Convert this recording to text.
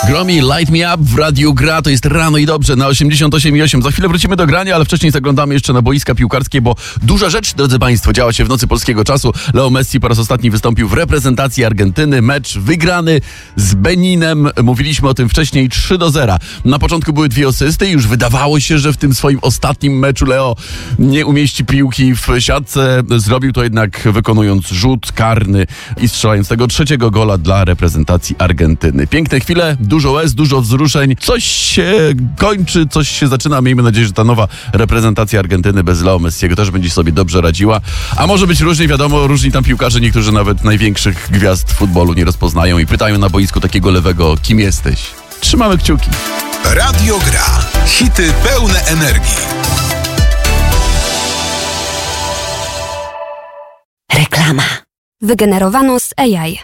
Gromi, Light Me Up w Radiu Gra, to jest Rano i Dobrze na 88,8. Za chwilę wrócimy do grania, ale wcześniej zaglądamy jeszcze na boiska piłkarskie, bo duża rzecz, drodzy Państwo, działa się w nocy polskiego czasu. Leo Messi po raz ostatni wystąpił w reprezentacji Argentyny. Mecz wygrany z Beninem. Mówiliśmy o tym wcześniej, 3-0. Na początku były 2 asysty i już wydawało się, że w tym swoim ostatnim meczu Leo nie umieści piłki w siatce. Zrobił to jednak wykonując rzut karny i strzelając tego 3. gola dla reprezentacji Argentyny. Piękne chwile, dużo łez, dużo wzruszeń. Coś się kończy, coś się zaczyna. Miejmy nadzieję, że ta nowa reprezentacja Argentyny bez Leo Messiego też będzie sobie dobrze radziła. A może być różnie, wiadomo, różni tam piłkarze, niektórzy nawet największych gwiazd futbolu nie rozpoznają i pytają na boisku takiego lewego, kim jesteś? Trzymamy kciuki. Radio Gra. Hity pełne energii. Reklama. Wygenerowano z AI.